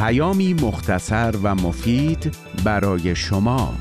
پیامی مختصر و مفید برای شما.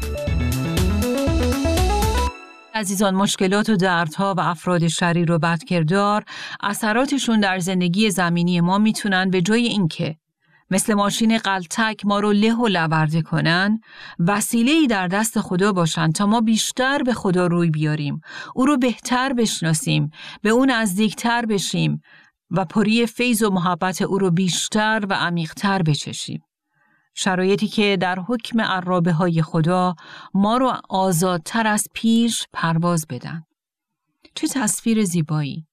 عزیزان، مشکلات و دردها و افراد شریر و بدکردار اثراتشون در زندگی زمینی ما میتونن به جای اینکه مثل ماشین غلتک ما رو له و لورده کنن، وسیله‌ای در دست خدا باشن تا ما بیشتر به خدا روی بیاریم، او رو بهتر بشناسیم، به اون نزدیکتر بشیم و پری فیض و محبت او رو بیشتر و عمیق‌تر بچشیم. شرایطی که در حکم عرابه‌های خدا ما رو آزادتر از پیش پرواز بدن. چه تصویر زیبایی!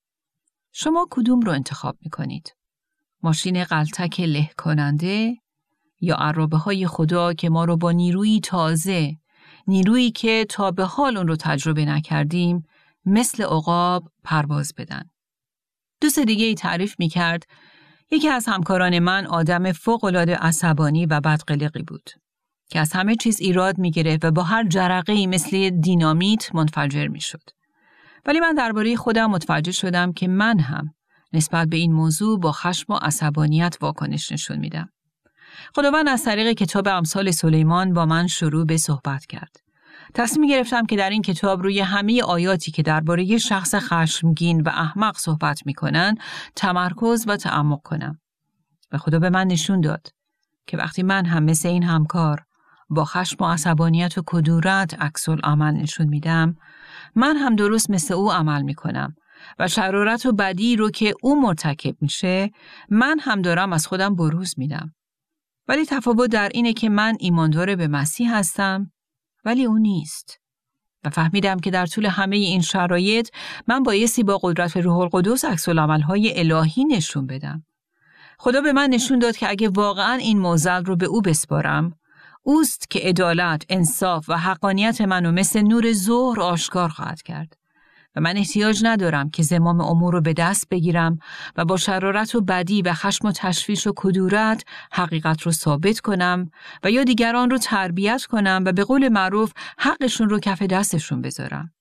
شما کدوم رو انتخاب می‌کنید؟ ماشین غلتک له کننده یا عرابه‌های خدا که ما رو با نیرویی تازه، نیرویی که تا به حال اون رو تجربه نکردیم، مثل عقاب پرواز بدن؟ دوست دیگه‌ای تعریف می‌کرد یکی از همکاران من آدم فوق‌العاده عصبانی و بدقلقی بود که از همه چیز ایراد می‌گرفت و با هر جرقه‌ای مثل دینامیت منفجر می‌شد. ولی من درباره خودم متوجه شدم که من هم نسبت به این موضوع با خشم و عصبانیت واکنش نشون میدم. خداوند از طریق کتاب امثال سلیمان با من شروع به صحبت کرد. تصمیم گرفتم که در این کتاب روی همه آیاتی که درباره یه شخص خشمگین و احمق صحبت میکنن تمرکز و تعمق کنم. و خدا به من نشون داد که وقتی من هم مثل این همکار با خشم و عصبانیت و کدورت عکس‌العمل نشون میدم، من هم درست مثل او عمل میکنم و شرارت و بدی رو که او مرتکب میشه من هم دارم از خودم بروز میدم. ولی تفاوت در اینه که من ایماندار به مسیح هستم ولی او نیست. و فهمیدم که در طول همه این شرایط من بایستی با قدرت روح القدس عکس‌العمل‌های الهی نشون بدم. خدا به من نشون داد که اگه واقعاً این معضل رو به او بسپارم، اوست که عدالت، انصاف و حقانیت منو مثل نور ظهر آشکار خواهد کرد. و من احتیاج ندارم که زمام امور رو به دست بگیرم و با شرارت و بدی و خشم و تشویش و کدورت حقیقت رو ثابت کنم و یا دیگران رو تربیت کنم و به قول معروف حقشون رو کف دستشون بذارم.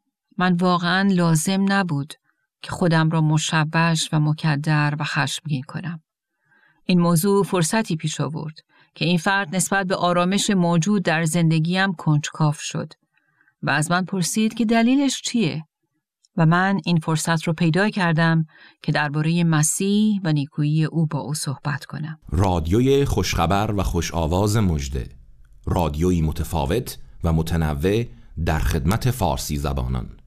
من واقعاً لازم نبود که خودم را مشوش و مکدر و خشمگین کنم. این موضوع فرصتی پیش آورد که این فرد نسبت به آرامش موجود در زندگیم کنجکاو شد و از من پرسید که دلیلش چیه؟ و من این فرصت رو پیدا کردم که درباره مسیح و نیکویی او با او صحبت کنم. رادیوی خوشخبر و خوش آواز مژده، رادیویی متفاوت و متنوع در خدمت فارسی زبانان.